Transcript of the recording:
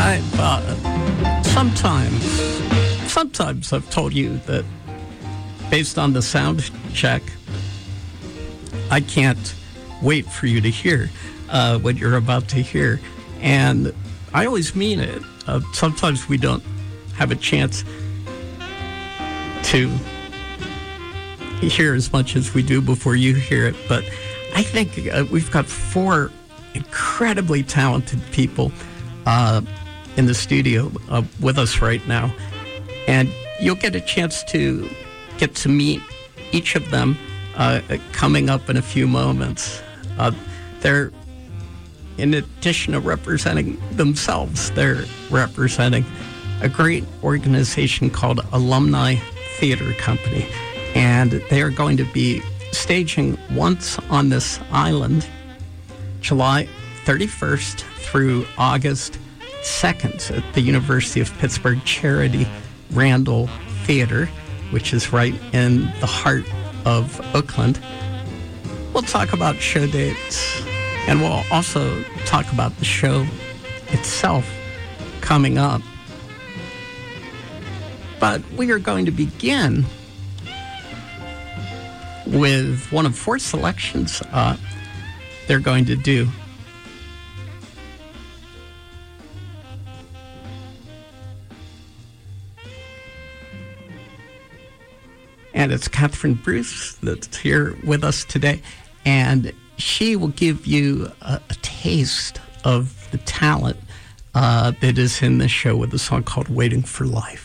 Sometimes I've told you that based on the sound check, I can't wait for you to hear what you're about to hear. And I always mean it. Sometimes we don't have a chance to hear as much as we do before you hear it. But I think we've got 4 incredibly talented people in the studio with us right now. And you'll get a chance to get to meet each of them coming up in a few moments. They're, in addition to representing themselves, they're representing a great organization called Alumni Theater Company. And they are going to be staging Once on This Island, July 31st through August 2nd at the University of Pittsburgh Charity Randall Theater, which is right in the heart of Oakland. We'll talk about show dates, and we'll also talk about the show itself coming up. But we are going to begin with one of 4 selections they're going to do. And it's Catherine Bruce that's here with us today. And she will give you a taste of the talent that is in this show with a song called Waiting for Life.